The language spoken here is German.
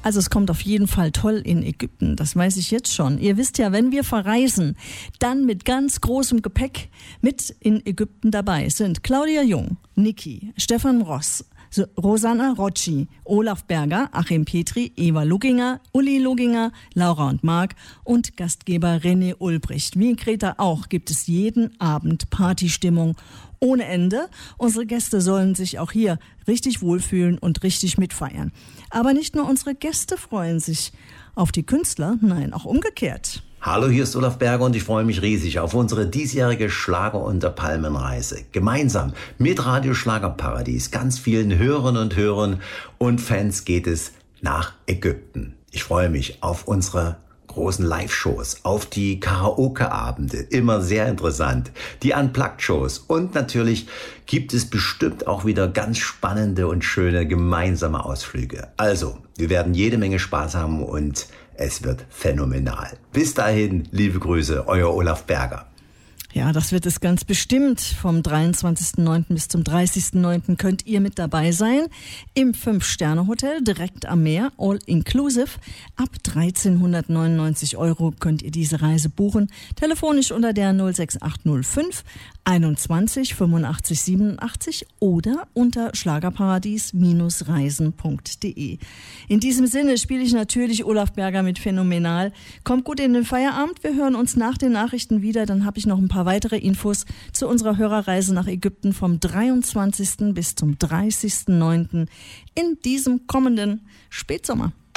Also es kommt auf jeden Fall toll in Ägypten, das weiß ich jetzt schon. Ihr wisst ja, wenn wir verreisen, dann mit ganz großem Gepäck. Mit in Ägypten dabei sind Claudia Jung, Niki, Stefan Ross, Rosanna Rocci, Olaf Berger, Achim Petri, Eva Lugginger, Uli Lugginger, Laura und Marc und Gastgeber René Ulbricht. Wie in Kreta auch gibt es jeden Abend Partystimmung ohne Ende. Unsere Gäste sollen sich auch hier richtig wohlfühlen und richtig mitfeiern. Aber nicht nur unsere Gäste freuen sich auf die Künstler, nein, auch umgekehrt. Hallo, hier ist Olaf Berger und ich freue mich riesig auf unsere diesjährige Schlager unter Palmenreise. Gemeinsam mit Radio Schlagerparadies, ganz vielen Hörerinnen und Hörern und Fans geht es nach Ägypten. Ich freue mich auf unsere großen Live-Shows, auf die Karaoke-Abende, immer sehr interessant, die Unplugged-Shows und natürlich gibt es bestimmt auch wieder ganz spannende und schöne gemeinsame Ausflüge. Also, wir werden jede Menge Spaß haben und es wird phänomenal. Bis dahin, liebe Grüße, euer Olaf Berger. Ja, das wird es ganz bestimmt. Vom 23.09. bis zum 30.09. könnt ihr mit dabei sein. Im 5-Sterne-Hotel direkt am Meer, all inclusive. Ab 1.399 € könnt ihr diese Reise buchen. Telefonisch unter der 06805 21 85 87 oder unter schlagerparadies-reisen.de. In diesem Sinne spiele ich natürlich Olaf Berger mit Phänomenal. Kommt gut in den Feierabend. Wir hören uns nach den Nachrichten wieder. Dann habe ich noch ein paar weitere Infos zu unserer Hörerreise nach Ägypten vom 23. bis zum 30.09. in diesem kommenden Spätsommer.